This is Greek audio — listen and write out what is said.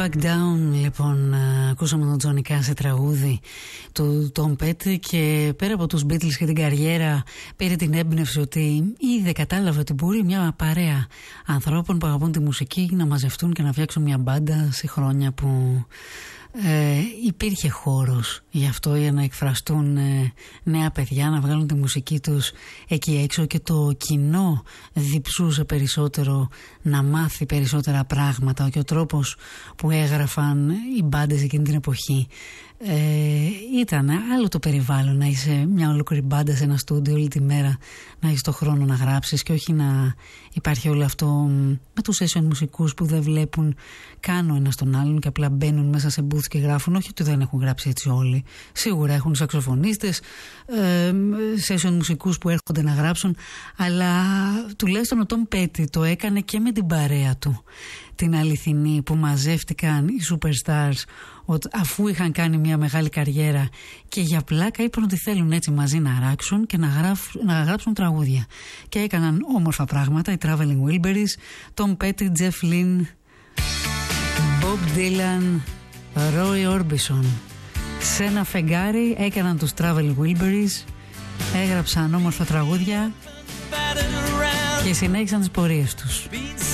Back Down, λοιπόν, ακούσαμε τον Τζονικά σε τραγούδι του Tom Petty και πέρα από τους Beatles και την καριέρα πήρε την έμπνευση ότι είδε, κατάλαβε ότι μπορεί μια παρέα ανθρώπων που αγαπούν τη μουσική να μαζευτούν και να φτιάξουν μια μπάντα σε χρόνια που υπήρχε χώρος γι' αυτό, για να εκφραστούν νέα παιδιά, να βγάλουν τη μουσική τους εκεί έξω, και το κοινό διψούσε περισσότερο να μάθει περισσότερα πράγματα, και ο τρόπος που έγραφαν οι μπάντες εκείνη την εποχή ήταν άλλο το περιβάλλον, να είσαι μια ολόκληρη μπάντα σε ένα στούντιο όλη τη μέρα, να έχεις το χρόνο να γράψεις και όχι να υπάρχει όλο αυτό με τους session μουσικούς που δεν βλέπουν καν ο ένας τον άλλον και απλά μπαίνουν μέσα σε booth και γράφουν. Όχι ότι δεν έχουν γράψει έτσι όλοι, σίγουρα έχουν σαξοφωνίστες, session μουσικούς που έρχονται να γράψουν, αλλά τουλάχιστον ο Tom Petty το έκανε και με την παρέα του, την αληθινή, που μαζεύτηκαν οι superstars αφού είχαν κάνει μια μεγάλη καριέρα και για πλάκα είπαν ότι θέλουν έτσι μαζί να αράξουν και να γράψουν τραγούδια, και έκαναν όμορφα πράγματα, οι Traveling Wilburys, Tom Petty, Jeff Lynne, Bob Dylan, Roy Orbison. Σε ένα φεγγάρι έκαναν τους Traveling Wilburys, έγραψαν όμορφα τραγούδια και συνέχισαν τις πορείες τους.